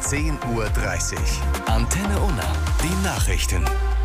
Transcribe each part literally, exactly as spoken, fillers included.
zehn Uhr dreißig. Antenne Unna, die Nachrichten.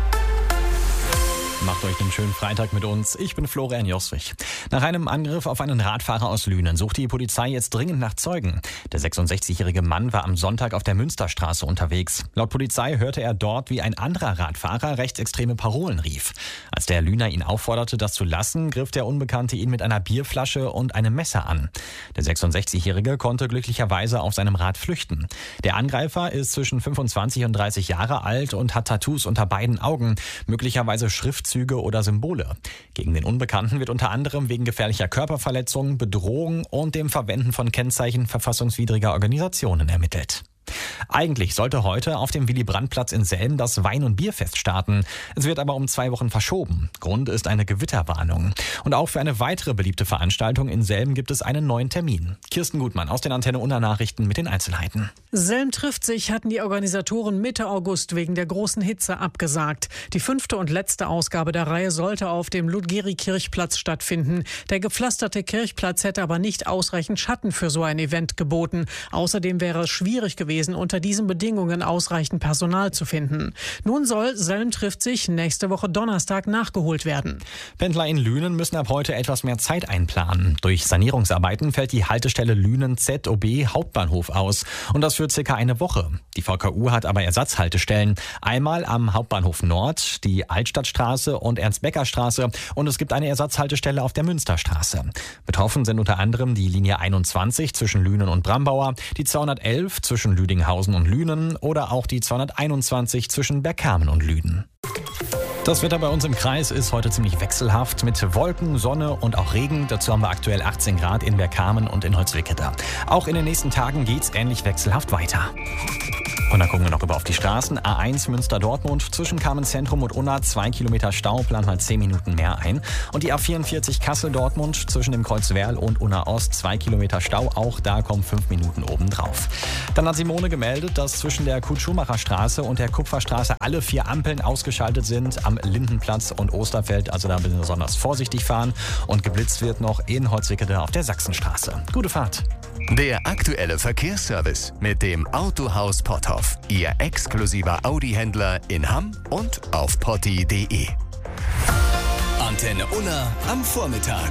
Macht euch einen schönen Freitag mit uns. Ich bin Florian Joswig. Nach einem Angriff auf einen Radfahrer aus Lünen sucht die Polizei jetzt dringend nach Zeugen. Der sechsundsechzigjährige Mann war am Sonntag auf der Münsterstraße unterwegs. Laut Polizei hörte er dort, wie ein anderer Radfahrer rechtsextreme Parolen rief. Als der Lüner ihn aufforderte, das zu lassen, griff der Unbekannte ihn mit einer Bierflasche und einem Messer an. Der sechsundsechzigjährige konnte glücklicherweise auf seinem Rad flüchten. Der Angreifer ist zwischen fünfundzwanzig und dreißig Jahre alt und hat Tattoos unter beiden Augen, möglicherweise Schriftzüge oder Symbole. Gegen den Unbekannten wird unter anderem wegen gefährlicher Körperverletzung, Bedrohung und dem Verwenden von Kennzeichen verfassungswidriger Organisationen ermittelt. Eigentlich sollte heute auf dem Willy-Brandt-Platz in Selm das Wein- und Bierfest starten. Es wird aber um zwei Wochen verschoben. Grund ist eine Gewitterwarnung. Und auch für eine weitere beliebte Veranstaltung in Selm gibt es einen neuen Termin. Kirsten Gutmann aus den Antenne Unna Nachrichten mit den Einzelheiten. Selm trifft sich hatten die Organisatoren Mitte August wegen der großen Hitze abgesagt. Die fünfte und letzte Ausgabe der Reihe sollte auf dem Ludgeri-Kirchplatz stattfinden. Der gepflasterte Kirchplatz hätte aber nicht ausreichend Schatten für so ein Event geboten. Außerdem wäre es schwierig gewesen, unter diesen Bedingungen ausreichend Personal zu finden. Nun soll Selm trifft sich nächste Woche Donnerstag nachgeholt werden. Pendler in Lünen müssen ab heute etwas mehr Zeit einplanen. Durch Sanierungsarbeiten fällt die Haltestelle Lünen Z O B Hauptbahnhof aus. Und das für circa eine Woche. Die V K U hat aber Ersatzhaltestellen. Einmal am Hauptbahnhof Nord, die Altstadtstraße und Ernst-Becker-Straße. Und es gibt eine Ersatzhaltestelle auf der Münsterstraße. Betroffen sind unter anderem die Linie einundzwanzig zwischen Lünen und Brambauer, die zweihundertelf zwischen Lüdinghausen und Lünen oder auch die zweihunderteinundzwanzig zwischen Bergkamen und Lüden. Das Wetter bei uns im Kreis ist heute ziemlich wechselhaft mit Wolken, Sonne und auch Regen. Dazu haben wir aktuell achtzehn Grad in Bergkamen und in Holzwickede. Auch in den nächsten Tagen geht's ähnlich wechselhaft weiter. Und dann gucken wir noch rüber auf die Straßen. A eins Münster-Dortmund zwischen Kamenz-Zentrum und Unna, zwei Kilometer Stau, plant mal zehn Minuten mehr ein. Und die A vierundvierzig Kassel-Dortmund zwischen dem Kreuz Werl und Unna Ost, zwei Kilometer Stau, auch da kommen fünf Minuten obendrauf. Dann hat Simone gemeldet, dass zwischen der Kurt-Schumacher-Straße und der Kupferstraße alle vier Ampeln ausgeschaltet sind. Am Lindenplatz und Osterfeld, also da besonders vorsichtig fahren. Und geblitzt wird noch in Holzwickede auf der Sachsenstraße. Gute Fahrt. Der aktuelle Verkehrsservice mit dem Autohaus Potthoff. Ihr exklusiver Audi-Händler in Hamm und auf potti punkt de. Antenne Unna am Vormittag.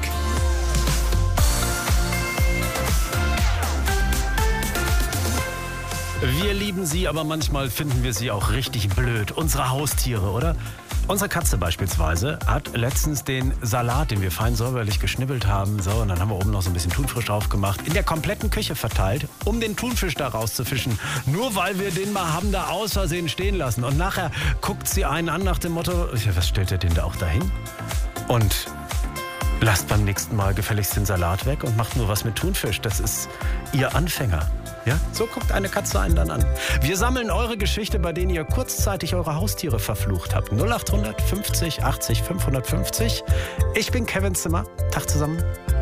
Wir lieben sie, aber manchmal finden wir sie auch richtig blöd. Unsere Haustiere, oder? Unsere Katze beispielsweise hat letztens den Salat, den wir fein säuberlich geschnibbelt haben, so, und dann haben wir oben noch so ein bisschen Thunfisch drauf gemacht, in der kompletten Küche verteilt, um den Thunfisch da rauszufischen. Nur weil wir den mal haben da aus Versehen stehen lassen. Und nachher guckt sie einen an nach dem Motto, ja, was stellt ihr den da auch dahin? Und lasst beim nächsten Mal gefälligst den Salat weg und macht nur was mit Thunfisch. Das ist ihr Anfänger. Ja, so guckt eine Katze einen dann an. Wir sammeln eure Geschichte, bei denen ihr kurzzeitig eure Haustiere verflucht habt. null acht hundert fünfzig achtzig fünfhundertfünfzig. Ich bin Kevin Zimmer. Tag zusammen.